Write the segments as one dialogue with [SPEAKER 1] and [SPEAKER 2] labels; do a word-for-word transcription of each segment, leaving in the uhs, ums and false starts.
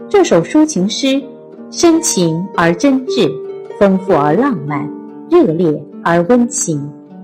[SPEAKER 1] 这首抒情诗深情而真挚，丰富而浪漫，热烈而温情。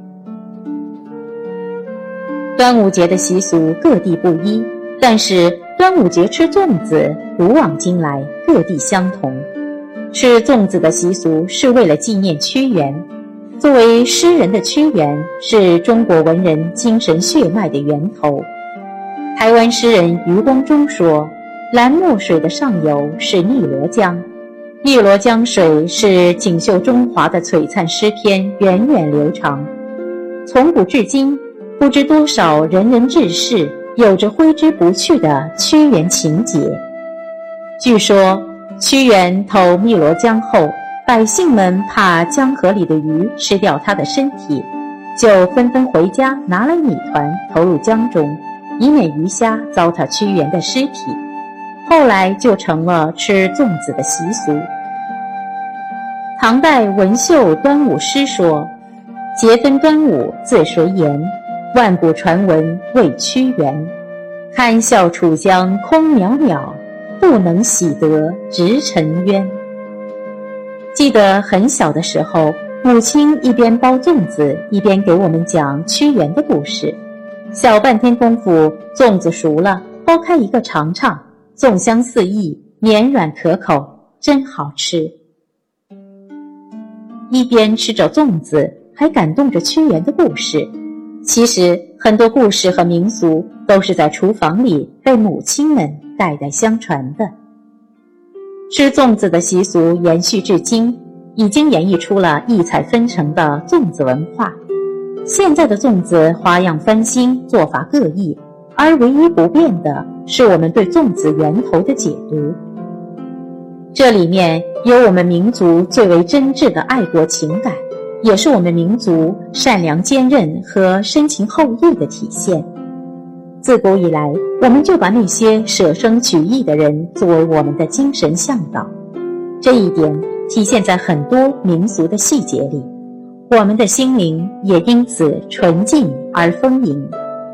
[SPEAKER 1] 端午节的习俗各地不一，但是端午节吃粽子古往今来各地相同。吃粽子的习俗是为了纪念屈原。作为诗人的屈原是中国文人精神血脉的源头。台湾诗人余光中说，蓝墨水的上游是汨罗江，汨罗江水是锦绣中华的璀璨诗篇源远流长。从古至今，不知多少仁人志士有着挥之不去的屈原情结。据说屈原投汨罗江后，百姓们怕江河里的鱼吃掉他的身体，就纷纷回家拿来米团投入江中，以免鱼虾糟蹋屈原的尸体。后来就成了吃粽子的习俗。唐代文秀端午诗说，节分端午自谁言，万古传闻为屈原。堪笑楚江空渺渺，不能洗得直沉冤。记得很小的时候，母亲一边包粽子，一边给我们讲屈原的故事。小半天功夫，粽子熟了，剥开一个尝尝，粽香四溢，绵软可口，真好吃。一边吃着粽子，还感动着屈原的故事。其实很多故事和民俗都是在厨房里被母亲们代代相传的。吃粽子的习俗延续至今，已经演绎出了异彩纷呈的粽子文化。现在的粽子花样翻新，做法各异，而唯一不变的是我们对粽子源头的解读。这里面有我们民族最为真挚的爱国情感，也是我们民族善良坚韧和深情厚谊的体现。自古以来，我们就把那些舍生取义的人作为我们的精神向导，这一点体现在很多民俗的细节里，我们的心灵也因此纯净而丰盈。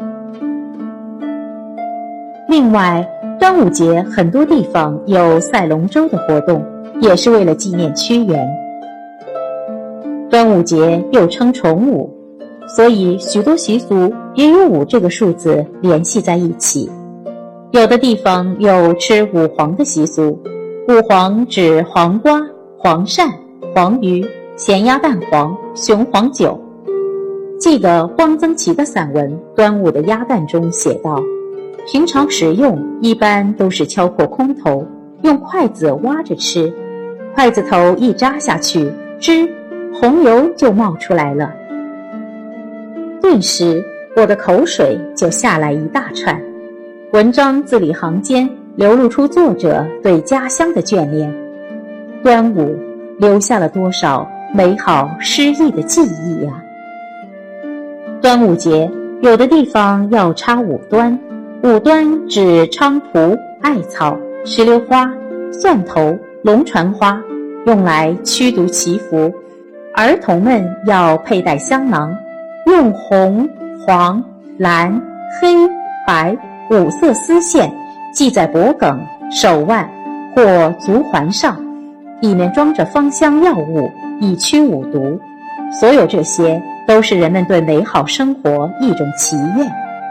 [SPEAKER 1] 另外，端午节很多地方有赛龙舟的活动，也是为了纪念屈原。端午节又称重午，所以许多习俗也与五这个数字联系在一起。有的地方有吃五黄的习俗，五黄指黄瓜、黄鳝、黄鱼、咸鸭蛋黄、雄黄酒。记得汪曾祺的散文《端午的鸭蛋》中写道，平常食用一般都是敲破空头，用筷子挖着吃，筷子头一扎下去，吱，红油就冒出来了。顿时我的口水就下来一大串。文章字里行间流露出作者对家乡的眷恋。端午留下了多少美好诗意的记忆啊！端午节有的地方要插五端，五端指菖蒲、艾草、石榴花、蒜头、龙船花，用来驱毒祈福。儿童们要佩戴香囊，用红、黄、蓝、黑、白五色丝线系在脖颈、手腕或足环上，里面装着芳香药物，以驱五毒。所有这些都是人们对美好生活一种祈愿。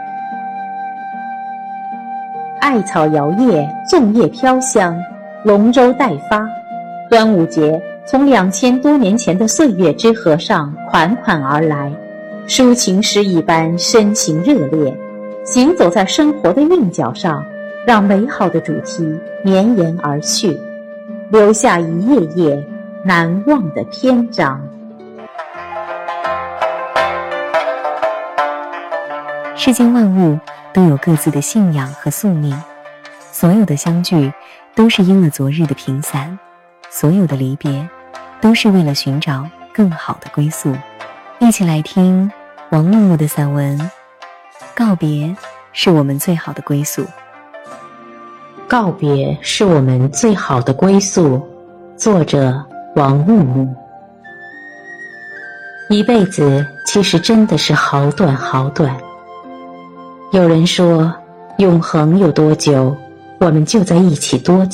[SPEAKER 1] 艾草摇曳，粽叶飘香，龙舟待发。端午节从两千多年前的岁月之河上款款而来，抒情诗一般深情热烈，行走在生活的韵脚上，让美好的主题绵延而去，留下一页页难忘的篇章。
[SPEAKER 2] 世间万物都有各自的信仰和宿命，所有的相聚都是因了昨日的平散，所有的离别都是为了寻找更好的归宿。一起来听王木木的散文《告别是我们最好的归宿》。
[SPEAKER 3] 告别是我们最好的归宿，作者王木木。一辈子其实真的是好短好短。有人说，永恒有多久，我们就在一起多久。